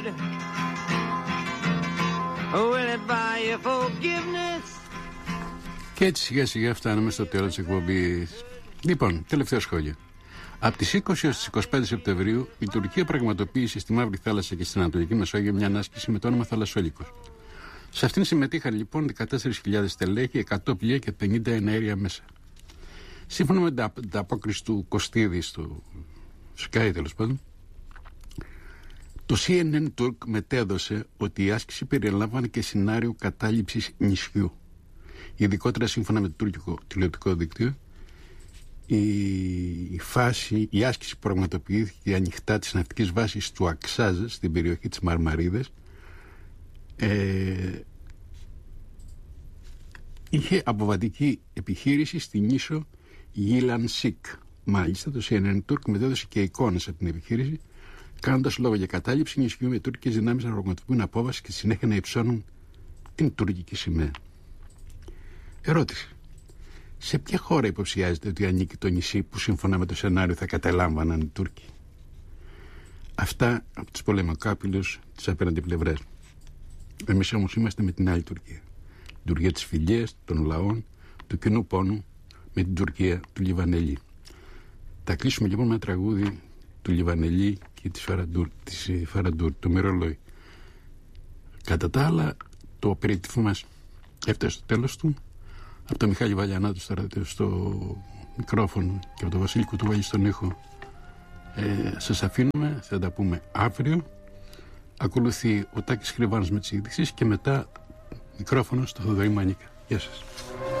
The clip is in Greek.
good. Will it buy you forgiveness? Και έτσι σιγά σιγά φτάνουμε στο τέλος της εκπομπής. Λοιπόν, τελευταίο σχόλιο. Από τις 20 έως τις 25 Σεπτεμβρίου η Τουρκία πραγματοποίησε στη Μαύρη Θάλασσα και στην Ανατολική Μεσόγειο μια ανάσκηση με το όνομα Θαλασσόλικος. Σε αυτήν συμμετείχαν λοιπόν 14.000 στελέχη, 100 πλοία και 50 εναέρια μέσα. Σύμφωνα με την απόκριση του Κωστίδη στο Sky, τέλος πάντων, το CNN Turk μετέδωσε ότι η άσκηση περιλάμβανε και σενάριο κατάληψης νησιού. Ειδικότερα σύμφωνα με το τουρκικό τηλεοπτικό δίκτυο, η άσκηση που πραγματοποιήθηκε ανοιχτά της ναυτικής βάσης του Αξάζ στην περιοχή της Μαρμαρίδας είχε αποβατική επιχείρηση στην ίσο Γιλανσίκ. Μάλιστα το CNN Turk μετέδωσε και εικόνες από την επιχείρηση, κάνοντας λόγο για κατάληψη νησιού με τουρκικές δυνάμεις να πραγματοποιούν απόβαση και συνέχεια να υψώνουν την τουρκική σημαία. Ερώτηση. Σε ποια χώρα υποψιάζεται ότι ανήκει το νησί που σύμφωνα με το σενάριο θα καταλάμβαναν οι Τούρκοι? Αυτά από τους πολεμοκάπηλους της απέναντι πλευράς. Εμείς όμως είμαστε με την άλλη Τουρκία. Την Τουρκία της φιλίας, των λαών, του κοινού πόνου, με την Τουρκία του Λιβανελή. Θα κλείσουμε λοιπόν με ένα τραγούδι του Λιβανελή και της Φαραντούρ, το Μυρολόι. Κατά τα άλλα, το απεριτήφο μας έφτασε στο τέλος του. Από τον Μιχάλη Βαλιανάτου στο μικρόφωνο και από τον Βασίλη Κουτούβαλη στον ήχο σας αφήνουμε, θα τα πούμε αύριο. Ακολουθεί ο Τάκης Χρυβάνος με τις ειδήσεις και μετά μικρόφωνο στο Θοδωρή Μανίκα. Γεια σας.